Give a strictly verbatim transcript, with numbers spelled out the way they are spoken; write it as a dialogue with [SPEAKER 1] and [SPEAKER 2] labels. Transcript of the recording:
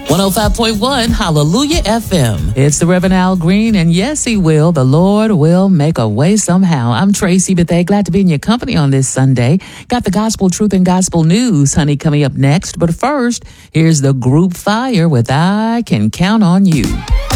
[SPEAKER 1] one oh five point one Hallelujah F M. It's the Reverend Al Green, and yes, he will. The Lord will make a way somehow. I'm Tracy Bethea. Glad to be in your company on this Sunday. Got the gospel truth and gospel news, honey, coming up next. But first, here's the group Fire with I Can Count on You.